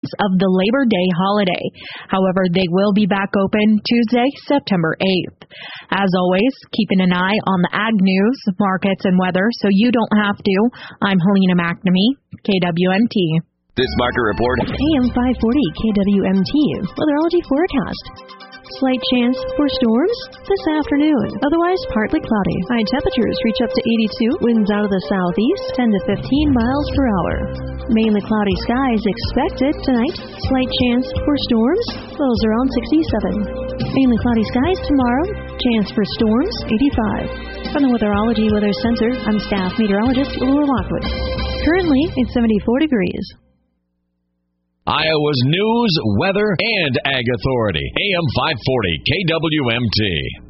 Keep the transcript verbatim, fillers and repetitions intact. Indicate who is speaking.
Speaker 1: of the Labor Day holiday. However, they will be back open Tuesday, September eighth. As always, keeping an eye on the ag news, markets, and weather so you don't have to. I'm Helena McNamee, K W M T.
Speaker 2: This market report.
Speaker 3: A M five forty K W M T. Weatherology forecast. Slight chance for storms this afternoon. Otherwise, partly cloudy. High temperatures reach up to eighty-two. Winds out of the southeast, ten to fifteen miles per hour. Mainly cloudy skies expected tonight. Slight chance for storms. Lows around sixty-seven. Mainly cloudy skies tomorrow. Chance for storms, eighty-five. From the Weatherology Weather Center, I'm staff meteorologist Laura Lockwood. Currently, it's seventy-four degrees.
Speaker 2: Iowa's news, weather, and ag authority. A M five forty K W M T.